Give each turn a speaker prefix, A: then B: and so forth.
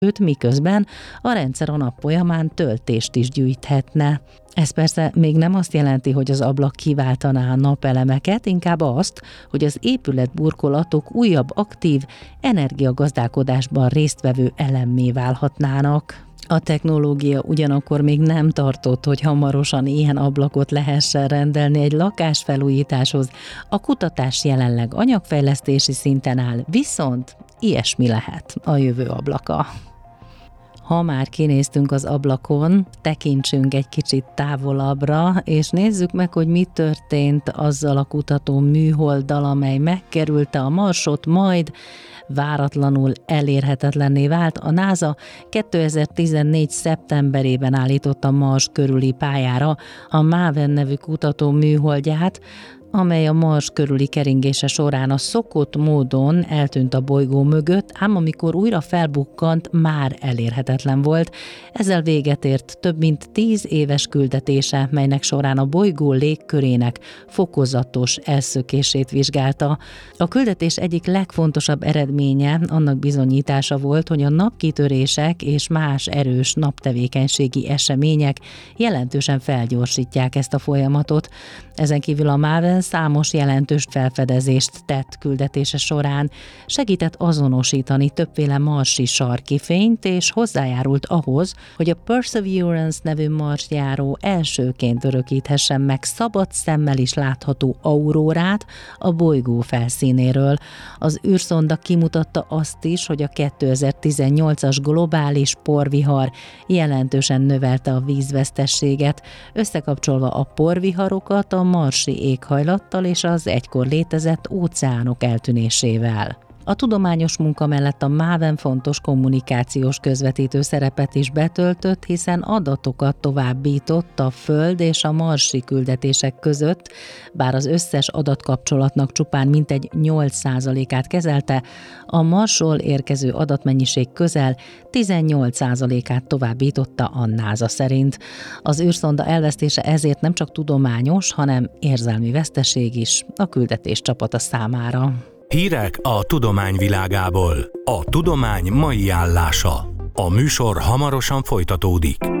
A: miközben a rendszer a nap folyamán töltést is gyűjthetne. Ez persze még nem azt jelenti, hogy az ablak kiváltaná a napelemeket, inkább azt, hogy az épületburkolatok újabb aktív energiagazdálkodásban résztvevő elemmé válhatnának. A technológia ugyanakkor még nem tartott, hogy hamarosan ilyen ablakot lehessen rendelni egy lakásfelújításhoz. A kutatás jelenleg anyagfejlesztési szinten áll, viszont ilyesmi lehet a jövő ablaka. Ha már kinéztünk az ablakon, tekintsünk egy kicsit távolabbra, és nézzük meg, hogy mi történt azzal a kutató műholddal, amely megkerülte a Marsot, majd váratlanul elérhetetlenné vált. A NASA 2014. szeptemberében állította Mars körüli pályára a MAVEN nevű kutató műholdját, amely a Mars körüli keringése során a szokott módon eltűnt a bolygó mögött, ám amikor újra felbukkant, már elérhetetlen volt. Ezzel véget ért több mint 10 éves küldetése, melynek során a bolygó légkörének fokozatos elszökését vizsgálta. A küldetés egyik legfontosabb eredménye annak bizonyítása volt, hogy a napkitörések és más erős naptevékenységi események jelentősen felgyorsítják ezt a folyamatot. Ezen kívül a MAVEN számos jelentős felfedezést tett küldetése során, segített azonosítani többféle marsi sarkifényt, és hozzájárult ahhoz, hogy a Perseverance nevű marsjáró elsőként örökíthessen meg szabad szemmel is látható aurórát a bolygó felszínéről. Az űrszonda kimutatta azt is, hogy a 2018-as globális porvihar jelentősen növelte a vízvesztességet, összekapcsolva a porviharokat a marsi éghajlattal és az egykor létezett óceánok eltűnésével. A tudományos munka mellett a MAVEN fontos kommunikációs közvetítő szerepet is betöltött, hiszen adatokat továbbított a Föld és a marsi küldetések között, bár az összes adatkapcsolatnak csupán mintegy 8%-át kezelte, a Marsról érkező adatmennyiség közel 18%-át továbbította a NASA szerint. Az űrszonda elvesztése ezért nem csak tudományos, hanem érzelmi veszteség is a küldetés csapata számára.
B: Hírek a tudomány világából. A tudomány mai állása. A műsor hamarosan folytatódik.